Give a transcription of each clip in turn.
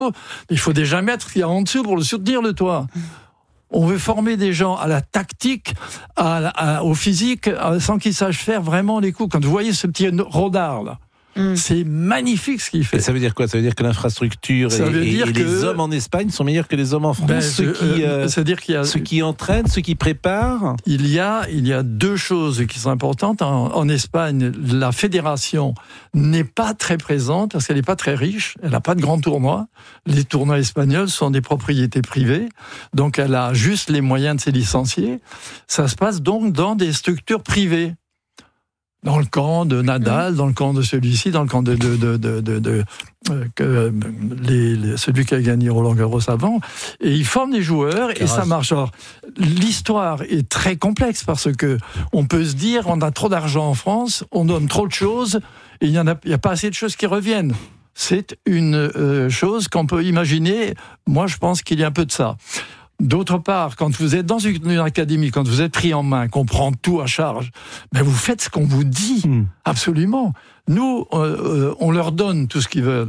Il faut déjà mettre qu'il y a en dessous pour le soutenir, le toit. On veut former des gens à la tactique, au physique, sans qu'ils sachent faire vraiment les coups. Quand vous voyez ce petit rodard, là, c'est magnifique ce qu'il fait. Et ça veut dire quoi ? Ça veut dire que l'infrastructure et les hommes en Espagne sont meilleurs que les hommes en France, c'est-à-dire qu'il y a, ceux qui entraînent, ceux qui préparent. Il y a deux choses qui sont importantes. En Espagne, la fédération n'est pas très présente parce qu'elle n'est pas très riche. Elle n'a pas de grands tournois. Les tournois espagnols sont des propriétés privées. Donc elle a juste les moyens de ses licenciés. Ça se passe donc dans des structures privées. Dans le camp de Nadal, dans le camp de celui-ci, dans le camp de celui qui a gagné Roland-Garros avant, et ils forment des joueurs et ça marche. Alors, l'histoire est très complexe parce que on peut se dire on a trop d'argent en France, on donne trop de choses et il y a pas assez de choses qui reviennent. C'est une chose qu'on peut imaginer. Moi, je pense qu'il y a un peu de ça. D'autre part, quand vous êtes dans une académie, quand vous êtes pris en main, qu'on prend tout à charge, ben vous faites ce qu'on vous dit, absolument. Nous, on leur donne tout ce qu'ils veulent.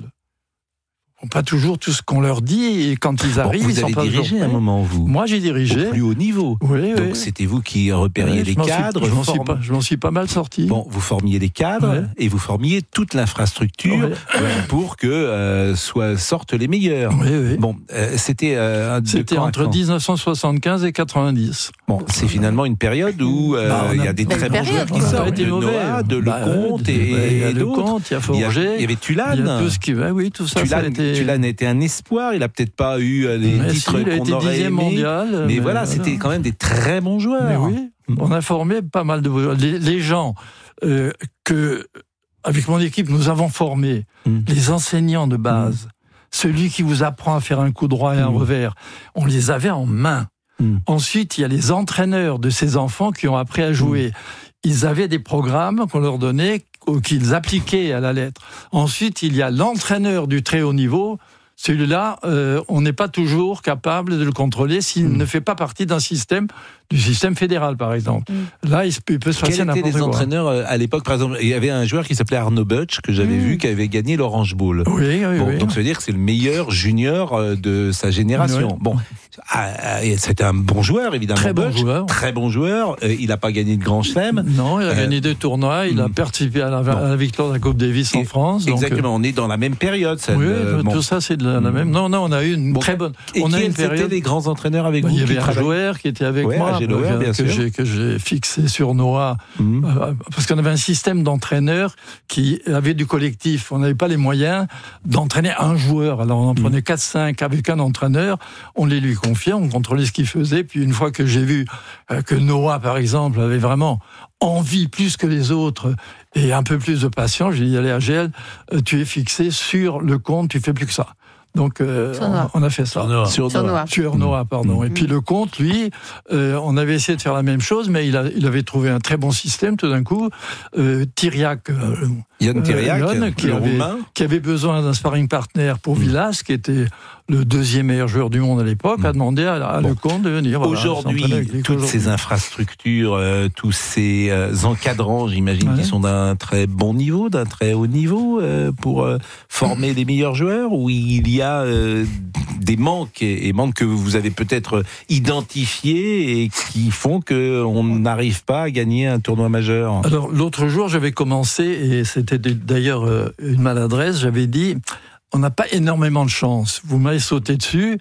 Pas toujours tout ce qu'on leur dit, et quand ils arrivent, vous avez dirigé un moment, vous. Moi, j'ai dirigé. Au plus haut niveau. Oui, donc, c'était vous qui repériez les cadres. Je m'en suis pas mal sorti. Bon, vous formiez les cadres et vous formiez toute l'infrastructure pour que sortent les meilleurs. Oui. Bon, c'était entre 1975 et 90. Bon, c'est finalement une période où il y a des très bons joueurs qui sortent. De Noah, de Lecomte et d'autres. Il y a Forger. Il y avait Tulane. Il y a tout ce qui va, tout ça. Tulane était un espoir, il n'a peut-être pas eu les titres qu'on aurait aimé. Mondial, mais voilà, c'était quand même des très bons joueurs. Mais oui, on a formé pas mal de joueurs. Les gens que, avec mon équipe, nous avons formés, les enseignants de base, celui qui vous apprend à faire un coup droit et un revers, on les avait en main. Ensuite, il y a les entraîneurs de ces enfants qui ont appris à jouer. Ils avaient des programmes qu'on leur donnait, qu'ils appliquaient à la lettre. Ensuite, il y a l'entraîneur du très haut niveau. Celui-là, on n'est pas toujours capable de le contrôler s'il ne fait pas partie du système fédéral, par exemple. Là, il peut se passer n'importe quoi. Quels étaient les entraîneurs à l'époque, par exemple? Il y avait un joueur qui s'appelait Arnaud Butch, que j'avais vu, qui avait gagné l'Orange Bowl. Oui. Donc ça veut dire que c'est le meilleur junior de sa génération. Oui. Bon, c'était un bon joueur, évidemment. Très bon joueur. Il n'a pas gagné de Grand Chelem. Non, il a gagné 2 tournois. Il a participé à la victoire de la Coupe Davis en France. Exactement, on est dans la même période. Tout ça, c'est de la même. Non, on a eu une très bonne. Et quels étaient les grands entraîneurs avec vous? Il y avait un joueur qui était avec moi, que j'ai fixé sur Noah, parce qu'on avait un système d'entraîneurs qui avait du collectif. On n'avait pas les moyens d'entraîner un joueur. Alors on en prenait 4-5 avec un entraîneur, on les lui confiait, on contrôlait ce qu'il faisait. Puis une fois que j'ai vu que Noah, par exemple, avait vraiment envie plus que les autres et un peu plus de patience, j'ai dit, allez Agel, tu es fixé sur le compte, tu fais plus que ça. Donc on a fait ça. Sur Noah, pardon. Et puis le comte, lui, on avait essayé de faire la même chose, mais il avait trouvé un très bon système tout d'un coup. Thiriac, Yann Thiriac, qui avait besoin d'un sparring partner pour Villas, qui était le 2e meilleur joueur du monde à l'époque, a demandé à Lecomte de venir. Aujourd'hui, toutes ces infrastructures, tous ces encadrants, j'imagine, qui sont d'un très bon niveau, d'un très haut niveau, pour former les meilleurs joueurs, ou il y a des manques, et manques que vous avez peut-être identifiés et qui font qu'on n'arrive pas à gagner un tournoi majeur? Alors, l'autre jour, j'avais commencé, et c'était d'ailleurs une maladresse, j'avais dit... On n'a pas énormément de chance. Vous m'avez sauté dessus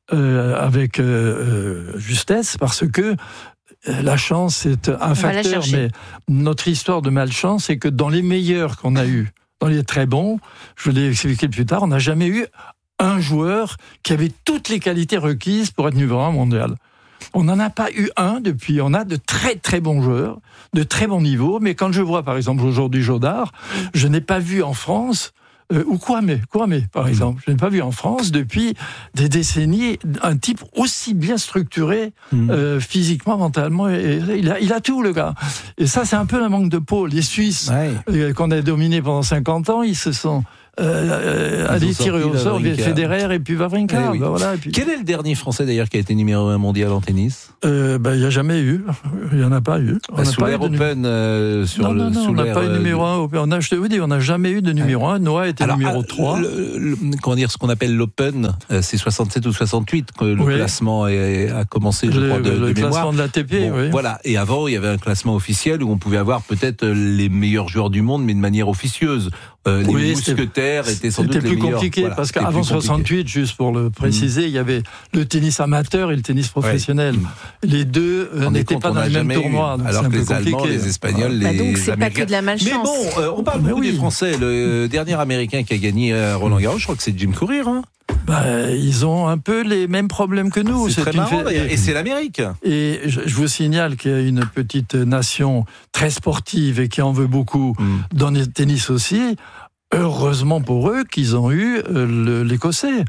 avec justesse parce que la chance, c'est un facteur. Mais notre histoire de malchance, c'est que dans les meilleurs qu'on a eus, dans les très bons, je l'ai expliqué plus tard, on n'a jamais eu un joueur qui avait toutes les qualités requises pour être numéro 1 mondial. On n'en a pas eu un depuis. On a de très très bons joueurs, de très bons niveaux. Mais quand je vois par exemple aujourd'hui Jodard, je n'ai pas vu en France... ou Kwame, par exemple. Je n'ai pas vu en France depuis des décennies un type aussi bien structuré physiquement, mentalement. Il a tout, le gars. Et ça, c'est un peu un manque de peau. Les Suisses, qu'on a dominés pendant 50 ans, ils se sont aller tirer au sort Federer et puis Wawrinka. Oui. Voilà, et puis... Quel est le dernier Français d'ailleurs qui a été numéro 1 mondial en tennis? Il n'y a jamais eu. Il n'y en a pas eu. Sous l'ère Open, on n'a pas eu numéro 1 Open. Je te dis, on n'a jamais eu de numéro 1. Noah était numéro 3. Ce qu'on appelle l'Open, c'est 67 ou 68 que le classement a commencé, je crois, le classement de l'ATP, oui. Voilà. Et avant, il y avait un classement officiel où on pouvait avoir peut-être les meilleurs joueurs du monde, mais de manière officieuse. Les mousquetaires étaient sans doute les meilleurs. C'était plus compliqué, parce qu'avant 68, juste pour le préciser, il y avait le tennis amateur et le tennis professionnel. Les deux n'étaient pas dans les mêmes tournois. Alors que les Allemands, les Espagnols, les donc c'est Américains. Pas que de la malchance. Mais bon, on parle beaucoup des Français. Le dernier Américain qui a gagné Roland Garros, je crois que c'est Jim Courier. Ils ont un peu les mêmes problèmes que nous. C'est très marrant d'ailleurs. Et c'est l'Amérique. Et je vous signale qu'il y a une petite nation très sportive et qui en veut beaucoup dans le tennis aussi. Heureusement pour eux qu'ils ont eu l'Écossais.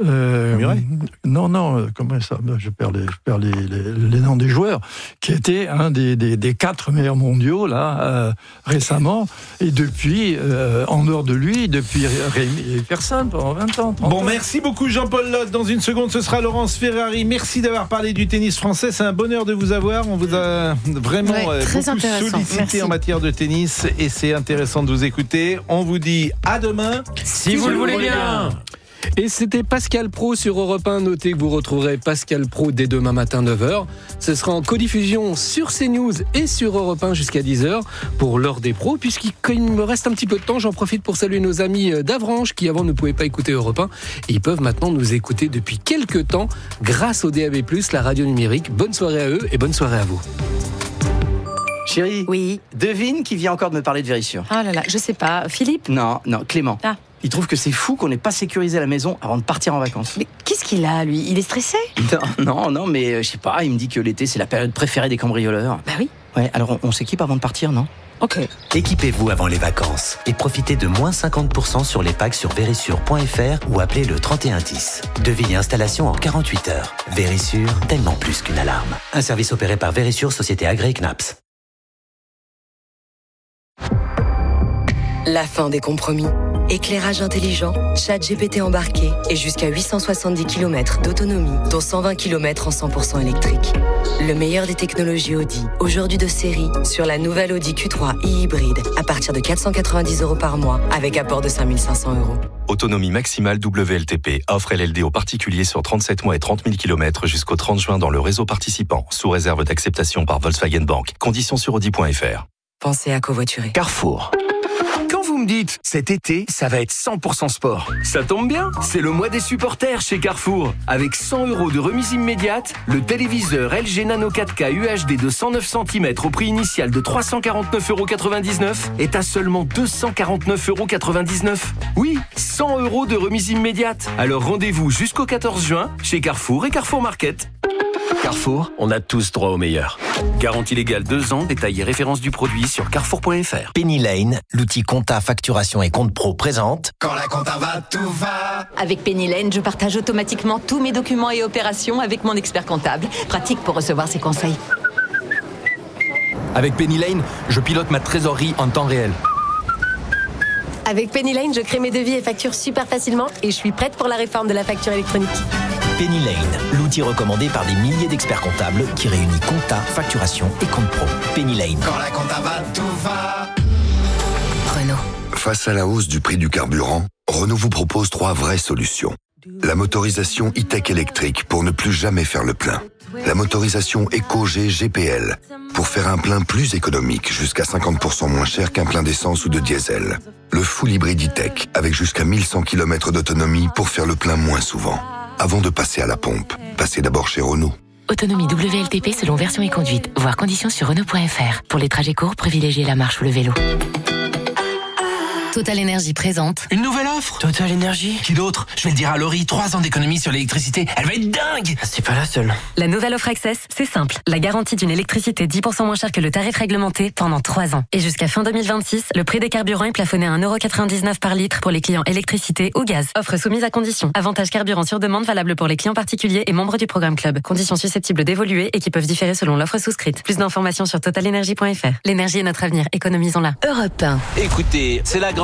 Comment ça? Je perds les noms des joueurs, qui était un des 4 meilleurs mondiaux là récemment, et depuis en dehors de lui, depuis personne pendant 20 ans. Bon, merci beaucoup Jean-Paul Lotte. Dans une seconde, ce sera Laurence Ferrari. Merci d'avoir parlé du tennis français. C'est un bonheur de vous avoir. On vous a vraiment beaucoup sollicité en matière de tennis, et c'est intéressant de vous écouter. On vous dit à demain, si vous le voulez bien. Et c'était Pascal Praud sur Europe 1. Notez que vous retrouverez Pascal Praud dès demain matin 9h. Ce sera en codiffusion sur CNews et sur Europe 1 jusqu'à 10h pour l'heure des pros. Puisqu'il me reste un petit peu de temps, j'en profite pour saluer nos amis d'Avranches qui avant ne pouvaient pas écouter Europe 1. Et ils peuvent maintenant nous écouter depuis quelques temps grâce au DAB+, la radio numérique. Bonne soirée à eux et bonne soirée à vous. Chérie, oui. Devine qui vient encore de me parler de Vérissure. Ah là là, je sais pas. Philippe? Non, Clément. Ah. Il trouve que c'est fou qu'on n'ait pas sécurisé la maison avant de partir en vacances. Mais qu'est-ce qu'il a, lui? Il est stressé? Non, mais je sais pas, il me dit que l'été, c'est la période préférée des cambrioleurs. Bah oui. Ouais, alors on s'équipe avant de partir, non? Ok. Équipez-vous avant les vacances et profitez de moins 50% sur les packs sur Vérissure.fr ou appelez le 3110. Devis et installation en 48 heures. Vérissure, tellement plus qu'une alarme. Un service opéré par Vérissure, société agréée CNAPS. La fin des compromis. Éclairage intelligent, ChatGPT embarqué et jusqu'à 870 km d'autonomie, dont 120 km en 100% électrique. Le meilleur des technologies Audi, aujourd'hui de série, sur la nouvelle Audi Q3 e-hybride, à partir de 490 € par mois, avec apport de 5 500 €. Autonomie maximale WLTP, offre LLD aux particuliers sur 37 mois et 30 000 km jusqu'au 30 juin dans le réseau participant, sous réserve d'acceptation par Volkswagen Bank. Conditions sur Audi.fr. Pensez à covoiturer. Carrefour. Quand vous me dites, cet été, ça va être 100% sport, ça tombe bien, c'est le mois des supporters chez Carrefour. Avec 100 € de remise immédiate, le téléviseur LG Nano 4K UHD de 109 cm au prix initial de 349,99 € est à seulement 249,99 €. Oui, 100 € de remise immédiate. Alors rendez-vous jusqu'au 14 juin chez Carrefour et Carrefour Market. Carrefour, on a tous droit au meilleur. Garantie légale 2 ans, détail et référence du produit sur carrefour.fr. Penny Lane, l'outil compta, facturation et compte pro présente. Quand la compta va, tout va. Avec Penny Lane, je partage automatiquement tous mes documents et opérations avec mon expert comptable. Pratique pour recevoir ses conseils. Avec Penny Lane, je pilote ma trésorerie en temps réel. Avec Penny Lane, je crée mes devis et factures super facilement et je suis prête pour la réforme de la facture électronique. Penny Lane, l'outil recommandé par des milliers d'experts comptables qui réunit compta, facturation et compte pro. Penny Lane. Quand la compta va, tout va. Renault. Face à la hausse du prix du carburant, Renault vous propose 3 vraies solutions. La motorisation e-tech électrique pour ne plus jamais faire le plein. La motorisation EcoG GPL pour faire un plein plus économique, jusqu'à 50% moins cher qu'un plein d'essence ou de diesel. Le full hybride e-tech avec jusqu'à 1100 km d'autonomie pour faire le plein moins souvent. Avant de passer à la pompe, passez d'abord chez Renault. Autonomie WLTP selon version et conduite. Voir conditions sur Renault.fr. Pour les trajets courts, privilégiez la marche ou le vélo. Total Energy présente. Une nouvelle offre? Total Energy? Qui d'autre? Je vais le dire à Laurie, 3 ans d'économie sur l'électricité. Elle va être dingue! C'est pas la seule. La nouvelle offre Access, c'est simple. La garantie d'une électricité 10% moins chère que le tarif réglementé pendant 3 ans. Et jusqu'à fin 2026, le prix des carburants est plafonné à 1,99 € par litre pour les clients électricité ou gaz. Offre soumise à conditions. Avantage carburant sur demande valable pour les clients particuliers et membres du programme Club. Conditions susceptibles d'évoluer et qui peuvent différer selon l'offre souscrite. Plus d'informations sur totalenergy.fr. L'énergie est notre avenir. Économisons-la. Europe 1. Écoutez, c'est la grande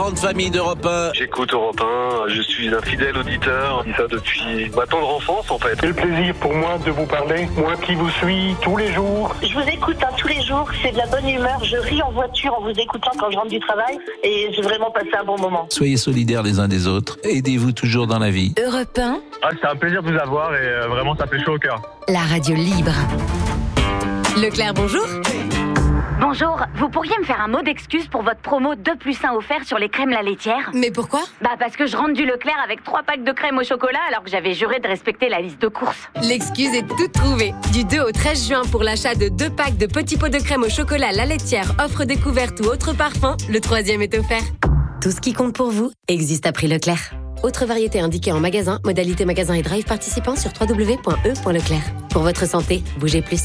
grande famille d'Europe 1. J'écoute Europe 1, je suis un fidèle auditeur, je dis ça depuis ma tendre enfance en fait. C'est le plaisir pour moi de vous parler, moi qui vous suis tous les jours. Je vous écoute tous les jours, c'est de la bonne humeur, je ris en voiture en vous écoutant quand je rentre du travail et j'ai vraiment passé un bon moment. Soyez solidaires les uns des autres, aidez-vous toujours dans la vie. Europe 1. C'est un plaisir de vous avoir et vraiment ça fait chaud au cœur. La radio libre. Leclerc, bonjour. Bonjour, vous pourriez me faire un mot d'excuse pour votre promo 2+1 offert sur les crèmes la laitière ? Mais pourquoi ? Parce que je rentre du Leclerc avec 3 packs de crème au chocolat alors que j'avais juré de respecter la liste de courses. L'excuse est toute trouvée. Du 2 au 13 juin pour l'achat de 2 packs de petits pots de crème au chocolat la laitière, offre découverte ou autre parfum, le 3e est offert. Tout ce qui compte pour vous existe à prix Leclerc. Autre variété indiquée en magasin, modalité magasin et drive participant sur www.e.leclerc. Pour votre santé, bougez plus.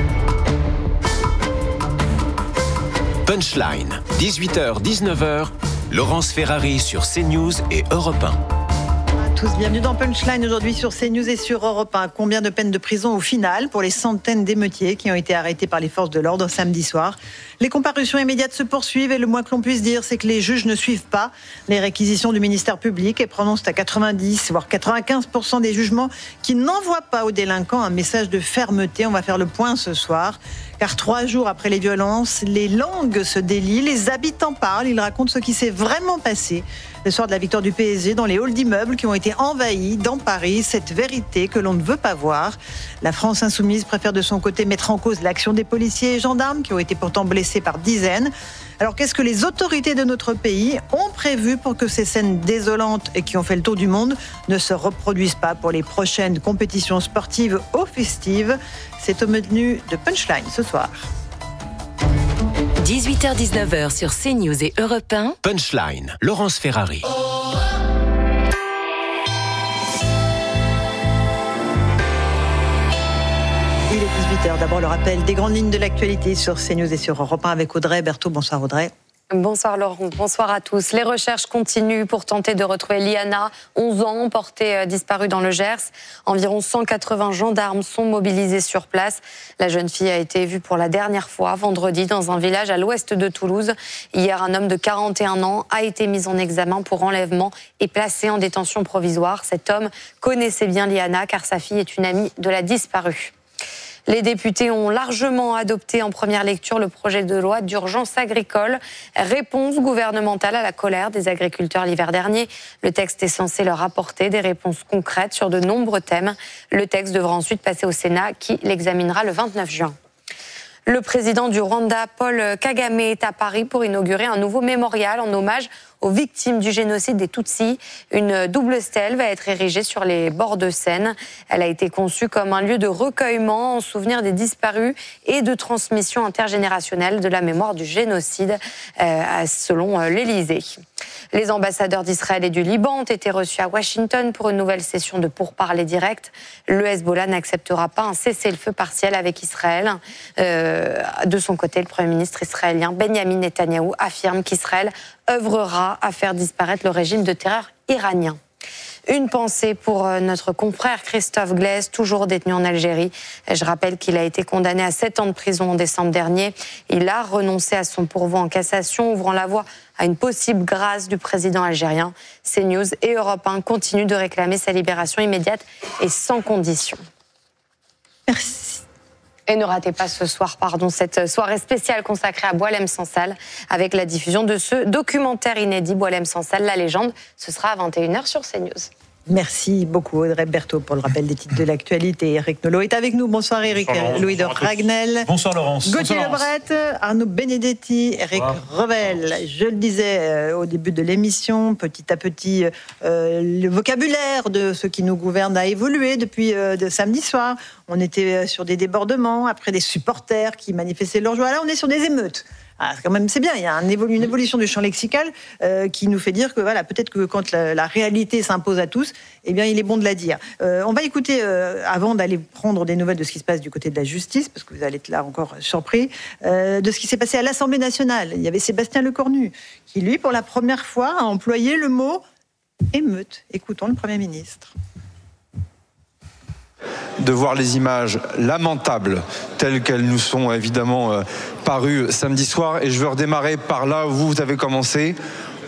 Punchline, 18h-19h, Laurence Ferrari sur CNews et Europe 1. Tous, bienvenue dans Punchline aujourd'hui sur CNews et sur Europe 1. Combien de peines de prison au final pour les centaines d'émeutiers qui ont été arrêtés par les forces de l'ordre samedi soir? Les comparutions immédiates se poursuivent et le moins que l'on puisse dire, c'est que les juges ne suivent pas les réquisitions du ministère public et prononcent à 90 voire 95% des jugements qui n'envoient pas aux délinquants un message de fermeté. On va faire le point ce soir. Car 3 jours après les violences, les langues se délient, les habitants parlent, ils racontent ce qui s'est vraiment passé le soir de la victoire du PSG dans les halls d'immeubles qui ont été envahis dans Paris, cette vérité que l'on ne veut pas voir. La France insoumise préfère de son côté mettre en cause l'action des policiers et gendarmes qui ont été pourtant blessés par dizaines. Alors qu'est-ce que les autorités de notre pays ont prévu pour que ces scènes désolantes et qui ont fait le tour du monde ne se reproduisent pas pour les prochaines compétitions sportives ou festives? C'est au menu de Punchline ce soir. 18h-19h sur CNews et Europe 1. Punchline, Laurence Ferrari. Il est 18h. D'abord le rappel des grandes lignes de l'actualité sur CNews et sur Europe 1 avec Audrey Berthaud. Bonsoir Audrey. Bonsoir Laurent, bonsoir à tous. Les recherches continuent pour tenter de retrouver Liana, 11 ans, portée disparue dans le Gers. Environ 180 gendarmes sont mobilisés sur place. La jeune fille a été vue pour la dernière fois vendredi dans un village à l'ouest de Toulouse. Hier, un homme de 41 ans a été mis en examen pour enlèvement et placé en détention provisoire. Cet homme connaissait bien Liana car sa fille est une amie de la disparue. Les députés ont largement adopté en première lecture le projet de loi d'urgence agricole, réponse gouvernementale à la colère des agriculteurs l'hiver dernier. Le texte est censé leur apporter des réponses concrètes sur de nombreux thèmes. Le texte devra ensuite passer au Sénat qui l'examinera le 29 juin. Le président du Rwanda, Paul Kagame, est à Paris pour inaugurer un nouveau mémorial en hommage aux victimes du génocide des Tutsis. Une double stèle va être érigée sur les bords de Seine. Elle a été conçue comme un lieu de recueillement en souvenir des disparus et de transmission intergénérationnelle de la mémoire du génocide, selon l'Élysée. Les ambassadeurs d'Israël et du Liban ont été reçus à Washington pour une nouvelle session de pourparlers directs. Le Hezbollah n'acceptera pas un cessez-le-feu partiel avec Israël. De son côté, le Premier ministre israélien Benjamin Netanyahou affirme qu'Israël œuvrera à faire disparaître le régime de terreur iranien. Une pensée pour notre confrère Christophe Glaise, toujours détenu en Algérie. Je rappelle qu'il a été condamné à 7 ans de prison en décembre dernier. Il a renoncé à son pourvoi en cassation, ouvrant la voie à une possible grâce du président algérien. CNews et Europe 1 continuent de réclamer sa libération immédiate et sans condition. Merci. Et ne ratez pas ce soir, cette soirée spéciale consacrée à Boualem Sansal avec la diffusion de ce documentaire inédit Boualem Sansal, la légende. Ce sera à 21h sur CNews. Merci beaucoup Audrey Berthaud pour le rappel des titres de l'actualité. Eric Nolot est avec nous. Bonsoir Eric. Louis de Ragnel. Bonsoir Laurence. Gauthier Lebret, Arnaud Benedetti, Eric Revel. Je le disais au début de l'émission, petit à petit, le vocabulaire de ceux qui nous gouvernent a évolué depuis de samedi soir. On était sur des débordements, après des supporters qui manifestaient leur joie. Là, on est sur des émeutes. Ah, quand même, c'est bien, il y a une évolution du champ lexical qui nous fait dire que voilà, peut-être que quand la réalité s'impose à tous, eh bien, il est bon de la dire. On va écouter, avant d'aller prendre des nouvelles de ce qui se passe du côté de la justice, parce que vous allez être là encore surpris, de ce qui s'est passé à l'Assemblée nationale. Il y avait Sébastien Lecornu, qui lui, pour la première fois, a employé le mot émeute. Écoutons le Premier ministre. De voir les images lamentables telles qu'elles nous sont évidemment parues samedi soir. Et je veux redémarrer par là où vous avez commencé.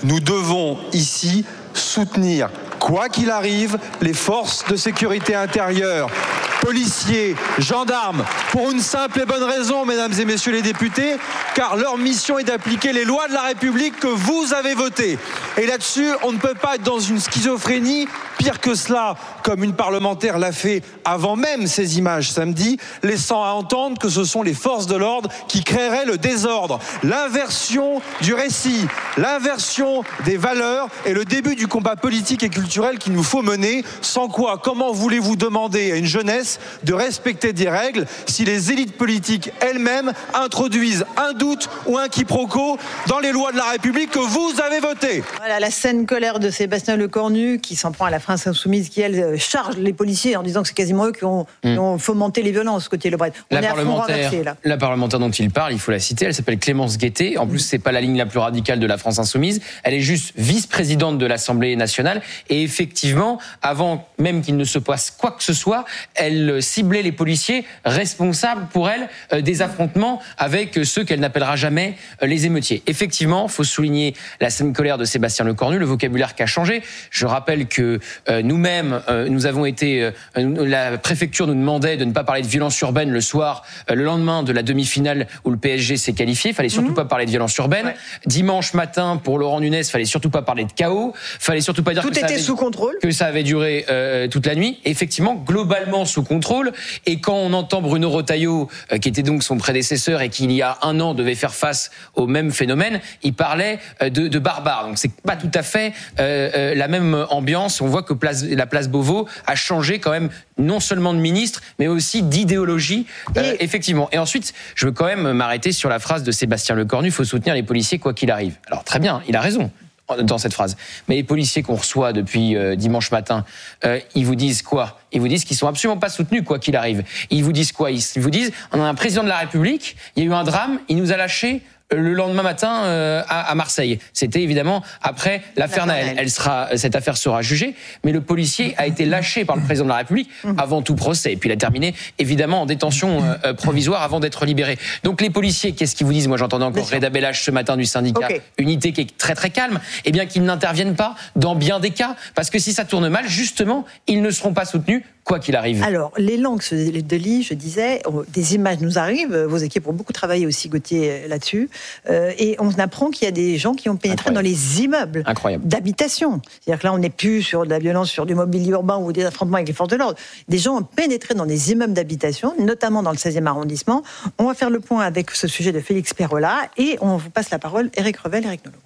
nous devons ici soutenir, quoi qu'il arrive, les forces de sécurité intérieure, policiers, gendarmes, pour une simple et bonne raison, mesdames et messieurs les députés, car leur mission est d'appliquer les lois de la République que vous avez votées. Et là-dessus, on ne peut pas être dans une schizophrénie. Pire que cela, comme une parlementaire l'a fait avant même ces images samedi, laissant à entendre que ce sont les forces de l'ordre qui créeraient le désordre. L'inversion du récit, l'inversion des valeurs est le début du combat politique et culturel qu'il nous faut mener. Sans quoi, comment voulez-vous demander à une jeunesse de respecter des règles si les élites politiques elles-mêmes introduisent un doute ou un quiproquo dans les lois de la République que vous avez votées? Voilà la saine colère de Sébastien Lecornu qui s'en prend à la France Insoumise, qui elle charge les policiers en disant que c'est quasiment eux qui ont fomenté les violences côté Le Bret. On est à front renversé là. La parlementaire dont il parle, il faut la citer, elle s'appelle Clémence Guettet. En plus, c'est pas la ligne la plus radicale de la France Insoumise. Elle est juste vice-présidente de l'Assemblée nationale. Et effectivement, avant même qu'il ne se passe quoi que ce soit, elle ciblait les policiers responsables pour elle des affrontements avec ceux qu'elle n'appellera jamais les émeutiers. Effectivement, faut souligner la saine colère de Sébastien Lecornu, le vocabulaire qui a changé. Je rappelle que nous-mêmes, nous avons été... la préfecture nous demandait de ne pas parler de violence urbaine le soir, le lendemain de la demi-finale où le PSG s'est qualifié. Il fallait surtout pas parler de violence urbaine. Ouais. Dimanche matin, pour Laurent Nunez, il fallait surtout pas parler de chaos. Fallait surtout pas dire que ça avait duré toute la nuit. Et effectivement, globalement sous contrôle. Et quand on entend Bruno Retailleau, qui était donc son prédécesseur et qui il y a un an devait faire face au même phénomène, il parlait de barbares. Donc c'est pas tout à fait la même ambiance. On voit que la place Beauvau a changé quand même, non seulement de ministre, mais aussi d'idéologie, effectivement. Et ensuite, je veux quand même m'arrêter sur la phrase de Sébastien Lecornu, il faut soutenir les policiers quoi qu'il arrive. Alors très bien, il a raison dans cette phrase. Mais les policiers qu'on reçoit depuis dimanche matin, ils vous disent quoi ? Ils vous disent qu'ils sont absolument pas soutenus quoi qu'il arrive. Ils vous disent quoi ? Ils vous disent, on a un président de la République, il y a eu un drame, il nous a lâchés le lendemain matin à Marseille. C'était évidemment après l'affaire Naël. Cette affaire sera jugée, mais le policier a été lâché par le président de la République avant tout procès. Et puis il a terminé évidemment en détention provisoire avant d'être libéré. Donc les policiers, qu'est-ce qu'ils vous disent ? Moi j'entendais encore Reda Bellach ce matin du syndicat Unité qui est très très calme. Eh bien qu'ils n'interviennent pas dans bien des cas, parce que si ça tourne mal, justement, ils ne seront pas soutenus quoi qu'il arrive. Alors, l'élan que se délie, je disais, des images nous arrivent, vos équipes ont beaucoup travaillé aussi, Gauthier, là-dessus, et on apprend qu'il y a des gens qui ont pénétré dans les immeubles d'habitation. C'est-à-dire que là, on n'est plus sur de la violence, sur du mobilier urbain ou des affrontements avec les forces de l'ordre. Des gens ont pénétré dans des immeubles d'habitation, notamment dans le 16e arrondissement. On va faire le point avec ce sujet de Félix Perrola, et on vous passe la parole, Éric Revel, Éric Nolot.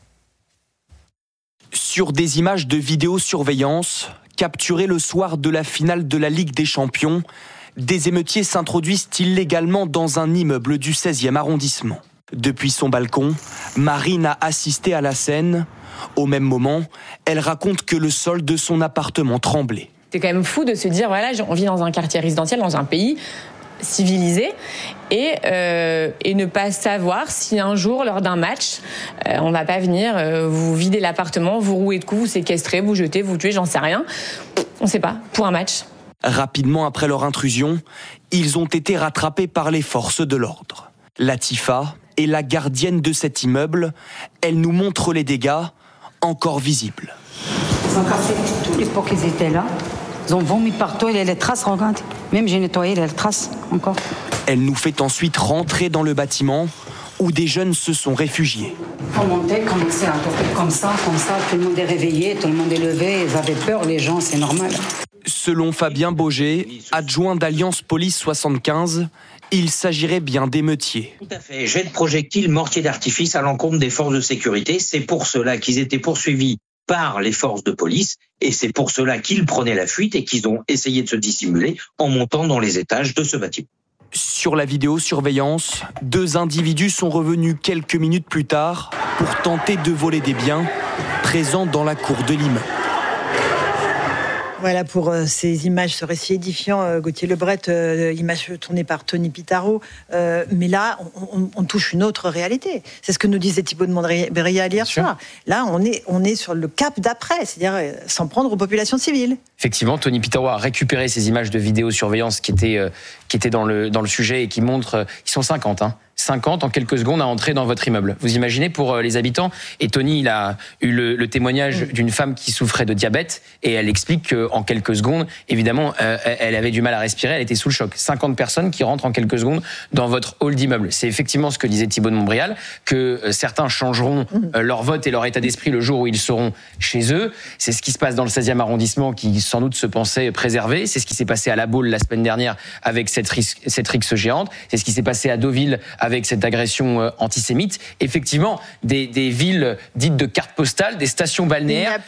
Sur des images de vidéosurveillance capturées le soir de la finale de la Ligue des Champions, des émeutiers s'introduisent illégalement dans un immeuble du 16e arrondissement. Depuis son balcon, Marine a assisté à la scène. Au même moment, elle raconte que le sol de son appartement tremblait. C'est quand même fou de se dire, voilà, on vit dans un quartier résidentiel, dans un pays civilisé, et ne pas savoir si un jour, lors d'un match, on va pas venir vous vider l'appartement, vous rouer de coups, vous séquestrer, vous jeter, vous tuer, j'en sais rien. On sait pas, pour un match. Rapidement après leur intrusion, ils ont été rattrapés par les forces de l'ordre. Latifa est la gardienne de cet immeuble. Elle nous montre les dégâts encore visibles. Ils ont cassé tous les pots qui étaient là. Ils ont vomi partout, il y a les traces, regarde. Même j'ai nettoyé, il y a les traces encore. Elle nous fait ensuite rentrer dans le bâtiment où des jeunes se sont réfugiés. On montait, commencer à toquer comme ça, tout le monde est réveillé, tout le monde est levé, ils avaient peur, les gens, c'est normal. Selon Fabien Bauger, adjoint d'Alliance Police 75, il s'agirait bien d'émeutiers. Tout à fait, jet de projectiles, mortier d'artifice à l'encontre des forces de sécurité. C'est pour cela qu'ils étaient poursuivis par les forces de police, et c'est pour cela qu'ils prenaient la fuite et qu'ils ont essayé de se dissimuler en montant dans les étages de ce bâtiment. Sur la vidéosurveillance, 2 individus sont revenus quelques minutes plus tard pour tenter de voler des biens présents dans la cour de l'immeuble. Voilà pour ces images, ce récit édifiant, Gauthier Le Bret, image tournée par Tony Pitaro. Mais là, on touche une autre réalité. C'est ce que nous disait Thibault de Montbrial hier soir. Là, on est sur le cap d'après, c'est-à-dire s'en prendre aux populations civiles. Effectivement, Tony Pitaro a récupéré ces images de vidéosurveillance qui étaient dans le sujet et qui montrent, ils sont 50, 50 en quelques secondes à entrer dans votre immeuble. Vous imaginez pour les habitants. Et Tony, il a eu le témoignage d'une femme qui souffrait de diabète et elle explique qu'en quelques secondes, évidemment, elle avait du mal à respirer, elle était sous le choc. 50 personnes qui rentrent en quelques secondes dans votre hall d'immeuble. C'est effectivement ce que disait Thibault de Montbrial, que certains changeront leur vote et leur état d'esprit le jour où ils seront chez eux. C'est ce qui se passe dans le 16e arrondissement qui sans doute se pensait préservé. C'est ce qui s'est passé à La Baule la semaine dernière avec cette rixe géante. C'est ce qui s'est passé à Deauville avec cette agression antisémite. Effectivement, des villes dites de carte postale, des stations balnéaires,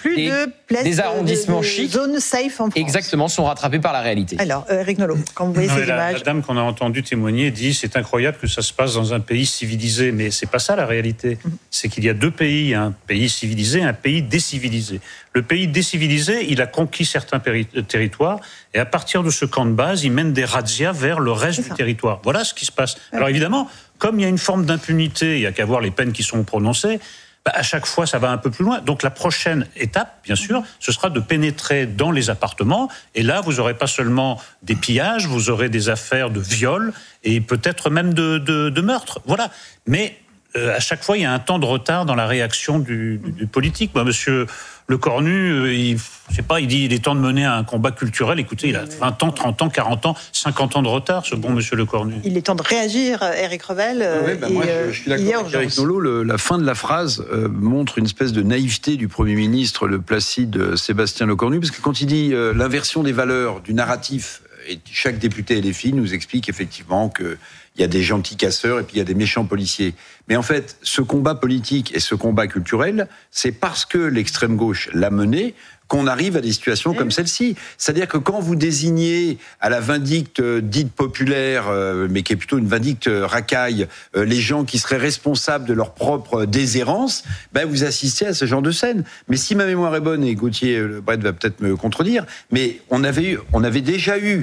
des arrondissements chics, zones safe en France. Exactement, sont rattrapés par la réalité. Alors, Eric Nolot, quand vous voyez ces images... La dame qu'on a entendue témoigner dit c'est incroyable que ça se passe dans un pays civilisé, mais c'est pas ça la réalité. C'est qu'il y a deux pays, un pays civilisé, un pays décivilisé. Le pays décivilisé, il a conquis certains territoires et à partir de ce camp de base, il mène des razzias vers le reste du territoire. Voilà ce qui se passe. Alors évidemment, comme il y a une forme d'impunité, il n'y a qu'à voir les peines qui sont prononcées, à chaque fois, ça va un peu plus loin. Donc la prochaine étape, bien sûr, ce sera de pénétrer dans les appartements. Et là, vous n'aurez pas seulement des pillages, vous aurez des affaires de viol et peut-être même de meurtre. Voilà. Mais à chaque fois, il y a un temps de retard dans la réaction du politique. Moi, monsieur Lecornu, il dit il est temps de mener un combat culturel. Écoutez, il a 20 ans, 30 ans, 40 ans, 50 ans de retard, ce bon monsieur Lecornu. Il est temps de réagir, Éric Revel. Moi, je suis d'accord avec Éric Nolot. La fin de la phrase montre une espèce de naïveté du Premier ministre, le placide Sébastien Lecornu, parce que quand il dit l'inversion des valeurs, du narratif, et chaque député LFI nous explique effectivement que il y a des gentils casseurs et puis il y a des méchants policiers. Mais en fait, ce combat politique et ce combat culturel, c'est parce que l'extrême gauche l'a mené qu'on arrive à des situations comme celle-ci. C'est-à-dire que quand vous désignez à la vindicte dite populaire, mais qui est plutôt une vindicte racaille, les gens qui seraient responsables de leur propre déshérence, vous assistez à ce genre de scène. Mais si ma mémoire est bonne, et Gauthier Lebret va peut-être me contredire, mais on avait déjà eu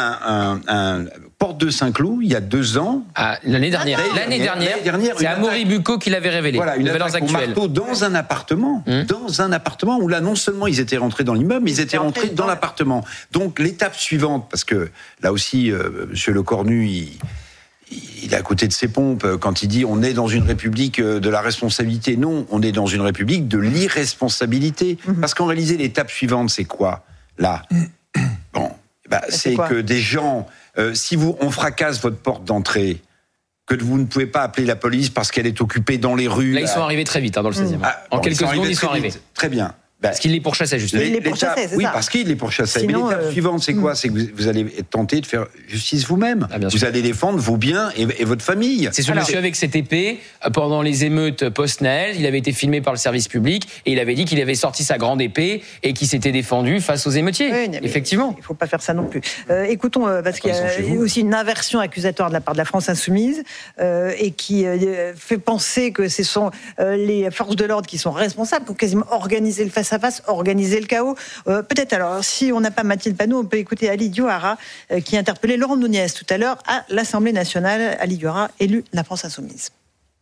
un Porte de Saint-Cloud, il y a 2 ans. L'année dernière, c'est Amaury Bucco qui l'avait révélé. Voilà, une attaque au marteau dans un appartement, où là, non seulement ils étaient rentrés dans l'immeuble, mais ils étaient rentrés dans l'appartement. Donc, l'étape suivante, parce que là aussi, monsieur Lecornu, il est à côté de ses pompes quand il dit on est dans une république de la responsabilité. Non, on est dans une république de l'irresponsabilité. Parce qu'en réalité, l'étape suivante, c'est quoi, là? C'est que des gens, si on fracasse votre porte d'entrée, que vous ne pouvez pas appeler la police parce qu'elle est occupée dans les rues. Là, ils sont arrivés très vite dans le 16e. En quelques secondes, ils sont arrivés. Très bien. Parce qu'il les pourchassait, justement. Il les pourchassait, c'est ça. Oui, parce qu'il les pourchassait. Mais l'étape suivante, c'est quoi? C'est que vous allez être tenté de faire justice vous-même. Vous allez défendre vos biens et votre famille. C'est ce monsieur avec cette épée, pendant les émeutes post-Naël, il avait été filmé par le service public et il avait dit qu'il avait sorti sa grande épée et qu'il s'était défendu face aux émeutiers. Oui, effectivement. Il ne faut pas faire ça non plus. Écoutons, parce qu'il y a aussi une inversion accusatoire de la part de la France insoumise et qui fait penser que ce sont les forces de l'ordre qui sont responsables, qui ont quasiment organisé le face-à-face, organisé le chaos. Peut-être, alors, si on n'a pas Mathilde Panot, on peut écouter Ali Diouara qui a interpellé Laurent Nunez tout à l'heure à l'Assemblée nationale. Ali Diouara, élu de la France insoumise.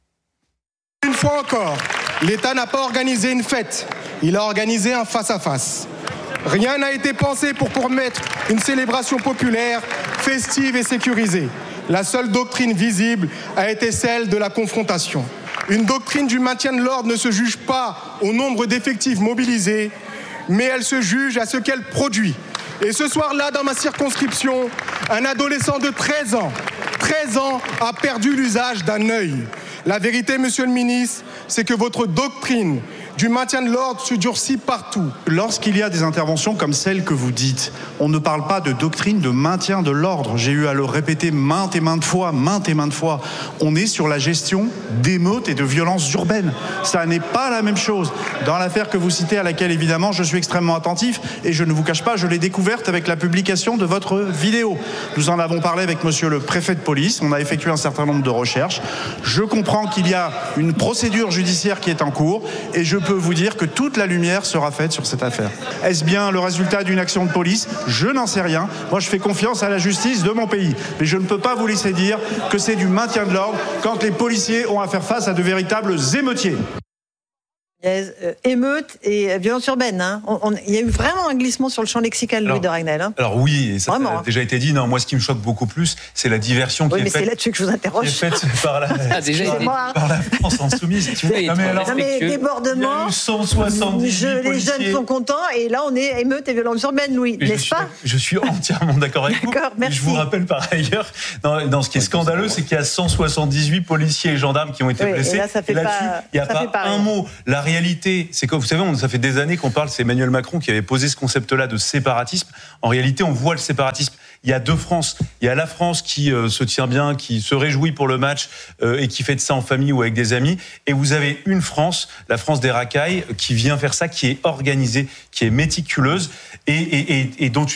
Une fois encore, l'État n'a pas organisé une fête, il a organisé un face-à-face. Rien n'a été pensé pour permettre une célébration populaire, festive et sécurisée. La seule doctrine visible a été celle de la confrontation. Une doctrine du maintien de l'ordre ne se juge pas au nombre d'effectifs mobilisés, mais elle se juge à ce qu'elle produit. Et ce soir-là, dans ma circonscription, un adolescent de 13 ans a perdu l'usage d'un œil. La vérité, monsieur le ministre, c'est que votre doctrine du maintien de l'ordre se durcit partout. Lorsqu'il y a des interventions comme celle que vous dites, on ne parle pas de doctrine de maintien de l'ordre. J'ai eu à le répéter maintes et maintes fois. On est sur la gestion d'émeutes et de violences urbaines. Ça n'est pas la même chose. Dans l'affaire que vous citez, à laquelle évidemment je suis extrêmement attentif, et je ne vous cache pas, je l'ai découverte avec la publication de votre vidéo. Nous en avons parlé avec monsieur le préfet de police, on a effectué un certain nombre de recherches. Je comprends qu'il y a une procédure judiciaire qui est en cours, et je peux vous dire que toute la lumière sera faite sur cette affaire. Est-ce bien le résultat d'une action de police? Je n'en sais rien. Moi, je fais confiance à la justice de mon pays. Mais je ne peux pas vous laisser dire que c'est du maintien de l'ordre quand les policiers ont à faire face à de véritables émeutiers. Émeute et violence urbaine. Hein. Il y a eu vraiment un glissement sur le champ lexical, Louis de Ragnel. Hein. Alors oui, et ça a déjà été dit. Non, moi, ce qui me choque beaucoup plus, c'est la diversion qui est faite. Oui, mais c'est là-dessus que je vous interroge. Qui est faite par la France insoumise. Mais débordement. Il y a eu 178 policiers. Les jeunes sont contents et là, on est émeute et violence urbaine, Louis, n'est-ce pas ? Je suis entièrement d'accord avec vous. Merci. Je vous rappelle par ailleurs, dans ce qui est scandaleux, c'est qu'il y a 178 policiers et gendarmes qui ont été blessés. Et là, ça fait là-dessus, il n'y a pas un mot. La réalité, c'est que vous savez, ça fait des années qu'on parle, c'est Emmanuel Macron qui avait posé ce concept-là de séparatisme. En réalité, on voit le séparatisme. Il y a deux France. Il y a la France qui se tient bien, qui se réjouit pour le match et qui fait de ça en famille ou avec des amis. Et vous avez une France, la France des racailles, qui vient faire ça, qui est organisée, qui est méticuleuse et dont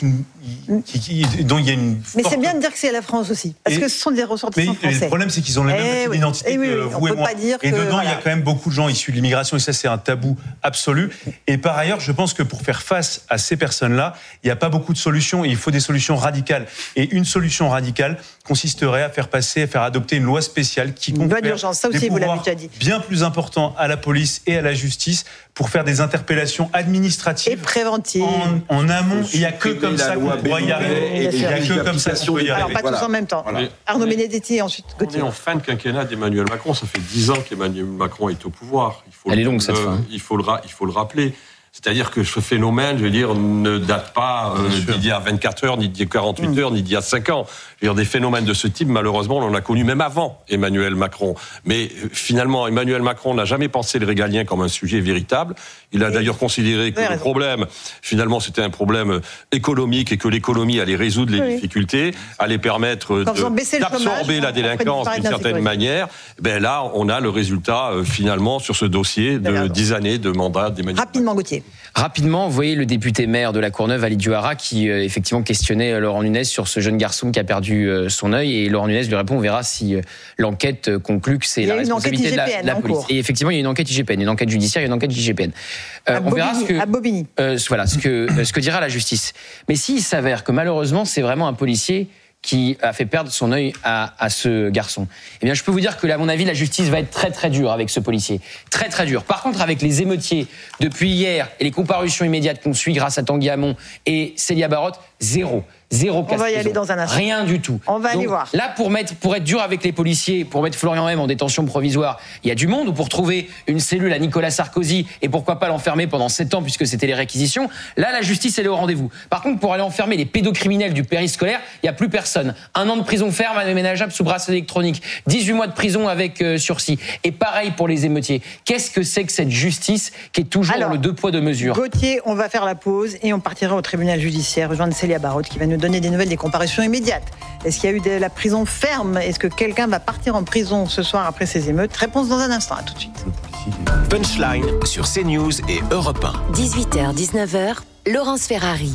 il y a une Mais c'est bien de dire que c'est la France aussi, parce que ce sont des ressortissants français. Mais le problème, c'est qu'ils ont les mêmes identités que vous et moi. Et dedans, il y a quand même beaucoup de gens issus de l'immigration, et ça, c'est un tabou absolu. Et par ailleurs, je pense que pour faire face à ces personnes-là, il n'y a pas beaucoup de solutions, et il faut des solutions radicales. Et une solution radicale consisterait à faire adopter une loi spéciale qui confère des pouvoirs bien plus importants à la police et à la justice pour faire des interpellations administratives et préventives en amont. Il n'y a que comme ça qu'on pourra y arriver. Il n'y a que comme ça qu'on peut y arriver. Alors pas tous en même temps. Arnaud Benedetti et ensuite Gauthier. On est en fin de quinquennat d'Emmanuel Macron. Ça fait 10 ans qu'Emmanuel Macron est au pouvoir. Elle est longue cette fin. Il faut le rappeler. C'est-à-dire que ce phénomène, je veux dire, ne date pas d'il y a 24 heures, ni d'il y a 48 heures, ni d'il y a 5 ans. Je veux dire, des phénomènes de ce type, malheureusement, on en a connu même avant Emmanuel Macron. Mais finalement, Emmanuel Macron n'a jamais pensé le régalien comme un sujet véritable. Il a d'ailleurs considéré que le problème, finalement, c'était un problème économique et que l'économie allait résoudre les difficultés, allait permettre d'absorber la délinquance d'une certaine manière. Ben là, on a le résultat, finalement, sur ce dossier de 10 années de mandat d'Emmanuel Macron. Rapidement, Gauthier. Rapidement, vous voyez le député maire de la Courneuve, Ali Duhara, qui effectivement questionnait Laurent Nunez sur ce jeune garçon qui a perdu son œil, et Laurent Nunez lui répond, on verra si l'enquête conclut que c'est la responsabilité de la police. Et effectivement, il y a une enquête IGPN, une enquête judiciaire, une enquête IGPN. On verra à Bobigny. Voilà, ce que dira la justice. Mais s'il s'avère que malheureusement, c'est vraiment un policier qui a fait perdre son œil à ce garçon, eh bien, je peux vous dire que, à mon avis, la justice va être très, très dure avec ce policier. Très, très dure. Par contre, avec les émeutiers, depuis hier, et les comparutions immédiates qu'on suit grâce à Tanguy Hamon et Célia Barotte, zéro On va y aller dans un instant. Rien du tout. On va aller voir. Là, pour être dur avec les policiers, pour mettre Florian M en détention provisoire, il y a du monde, ou pour trouver une cellule à Nicolas Sarkozy, et pourquoi pas l'enfermer pendant 7 ans, puisque c'était les réquisitions, là, la justice, elle est au rendez-vous. Par contre, pour aller enfermer les pédocriminels du périscolaire, il n'y a plus personne. 1 an de prison ferme, aménageable sous bracelet électronique, 18 mois de prison avec sursis. Et pareil pour les émeutiers. Qu'est-ce que c'est que cette justice qui est toujours dans le 2 poids 2 mesures ? Gauthier, on va faire la pause et on partira au tribunal judiciaire, rejoindre Célia Barotte qui va nous donner des nouvelles des comparutions immédiates. Est-ce qu'il y a eu de la prison ferme ? Est-ce que quelqu'un va partir en prison ce soir après ces émeutes ? Réponse dans un instant, à tout de suite. Punchline sur CNews et Europe 1. 18h, 19h, Laurence Ferrari.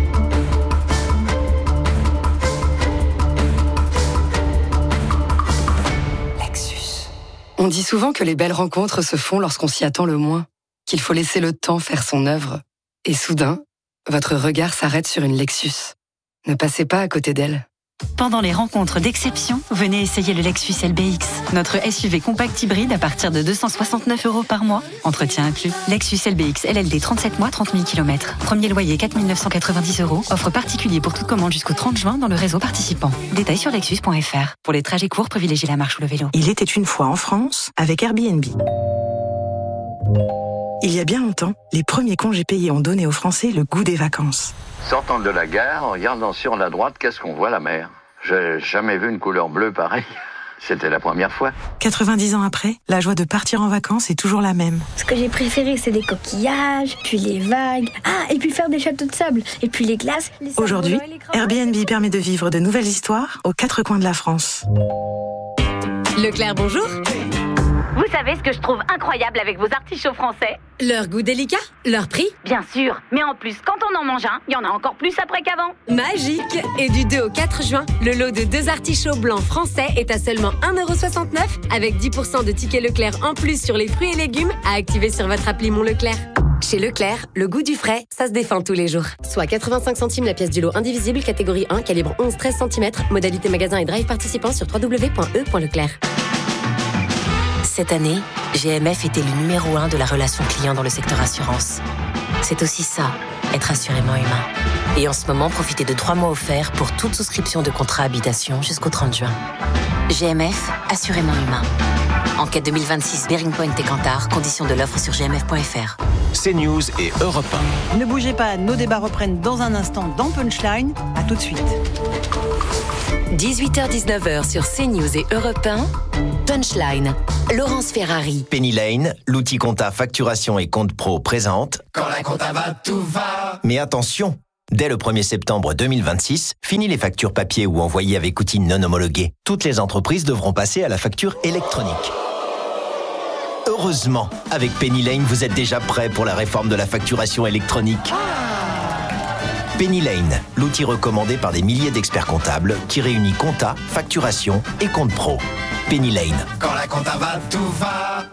Lexus. On dit souvent que les belles rencontres se font lorsqu'on s'y attend le moins, qu'il faut laisser le temps faire son œuvre. Et soudain, votre regard s'arrête sur une Lexus. Ne passez pas à côté d'elle. Pendant les rencontres d'exception, venez essayer le Lexus LBX, notre SUV compact hybride à partir de 269 € par mois. Entretien inclus. Lexus LBX LLD 37 mois, 30 000 km. Premier loyer 4 990 €. Offre particulier pour toute commande jusqu'au 30 juin dans le réseau participant. Détails sur lexus.fr. Pour les trajets courts, privilégiez la marche ou le vélo. Il était une fois en France avec Airbnb. Il y a bien longtemps, les premiers congés payés ont donné aux Français le goût des vacances. Sortant de la gare, en regardant sur la droite, qu'est-ce qu'on voit, la mer ? J'ai jamais vu une couleur bleue pareille. C'était la première fois. 90 ans après, la joie de partir en vacances est toujours la même. Ce que j'ai préféré, c'est les coquillages, puis les vagues. Ah, et puis faire des châteaux de sable, et puis les glaces. Aujourd'hui, Airbnb permet de vivre de nouvelles histoires aux 4 coins de la France. Leclerc, bonjour. Vous savez ce que je trouve incroyable avec vos artichauts français ? Leur goût délicat, leur prix. Bien sûr, mais en plus, quand on en mange un, il y en a encore plus après qu'avant. Magique. Et du 2 au 4 juin, le lot de 2 artichauts blancs français est à seulement 1,69 € avec 10% de tickets Leclerc en plus sur les fruits et légumes à activer sur votre appli Mon Leclerc. Chez Leclerc, le goût du frais, ça se défend tous les jours. Soit 85 centimes la pièce du lot indivisible, catégorie 1, calibre 11-13 cm, modalité magasin et drive participant sur www.e.leclerc. Cette année, GMF est élu numéro 1 de la relation client dans le secteur assurance. C'est aussi ça, être assurément humain. Et en ce moment, profitez de 3 mois offerts pour toute souscription de contrat habitation jusqu'au 30 juin. GMF, assurément humain. Enquête 2026, Bearing Point et Kantar, conditions de l'offre sur gmf.fr. CNews et Europe 1. Ne bougez pas, nos débats reprennent dans un instant dans Punchline. À tout de suite. 18h-19h sur CNews et Europe 1. Punchline, Laurence Ferrari. Penny Lane, l'outil compta facturation et compte pro présente. Quand la compta va, tout va. Mais attention, dès le 1er septembre 2026, fini les factures papier ou envoyées avec outils non homologués. Toutes les entreprises devront passer à la facture électronique. Heureusement, avec Penny Lane, vous êtes déjà prêt pour la réforme de la facturation électronique. Penny Lane, l'outil recommandé par des milliers d'experts comptables qui réunit compta, facturation et compte pro. Penny Lane. Quand la compta va, tout va.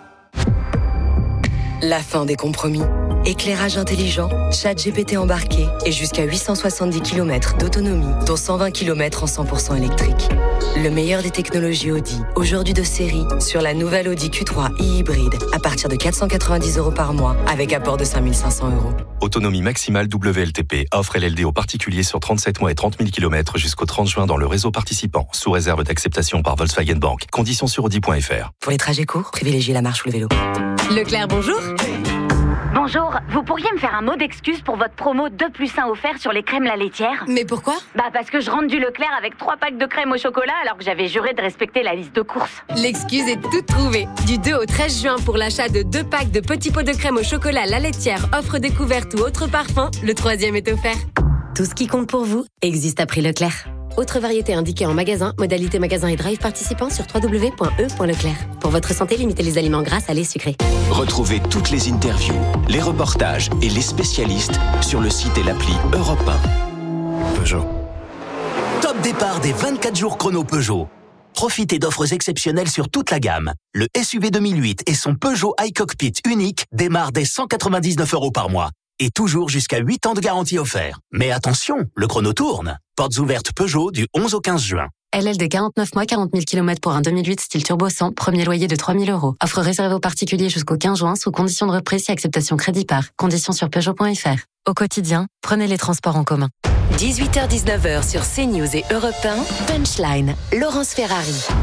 La fin des compromis. Éclairage intelligent, ChatGPT embarqué et jusqu'à 870 km d'autonomie, dont 120 km en 100% électrique. Le meilleur des technologies Audi, aujourd'hui de série, sur la nouvelle Audi Q3 e-hybride, à partir de 490 € par mois, avec apport de 5 500 €. Autonomie maximale WLTP, offre LLD aux particuliers sur 37 mois et 30 000 km jusqu'au 30 juin dans le réseau participant, sous réserve d'acceptation par Volkswagen Bank. Conditions sur Audi.fr. Pour les trajets courts, privilégiez la marche ou le vélo. Leclerc, bonjour. Bonjour, vous pourriez me faire un mot d'excuse pour votre promo 2+1 offert sur les crèmes La Laitière? Mais pourquoi? Parce que je rentre du Leclerc avec 3 packs de crème au chocolat alors que j'avais juré de respecter la liste de courses. L'excuse est toute trouvée. Du 2 au 13 juin pour l'achat de 2 packs de petits pots de crème au chocolat La Laitière, offre découverte ou autre parfum, le 3e est offert. Tout ce qui compte pour vous existe à prix Leclerc. Autre variété indiquée en magasin, modalité magasin et drive participant sur www.e.leclerc. Pour votre santé, limitez les aliments gras, salés, sucrés. Retrouvez toutes les interviews, les reportages et les spécialistes sur le site et l'appli Europe 1. Peugeot. Top départ des 24 jours chrono Peugeot. Profitez d'offres exceptionnelles sur toute la gamme. Le SUV 2008 et son Peugeot iCockpit unique démarrent dès 199 € par mois. Et toujours jusqu'à 8 ans de garantie offert. Mais attention, le chrono tourne. Portes ouvertes Peugeot du 11 au 15 juin. LLD 49 mois, 40 000 km pour un 2008 style turbo 100, premier loyer de 3 000 €. Offre réservée aux particuliers jusqu'au 15 juin sous condition de reprise si acceptation crédit par. Conditions sur Peugeot.fr. Au quotidien, prenez les transports en commun. 18h-19h sur CNews et Europe 1, Punchline, Laurence Ferrari.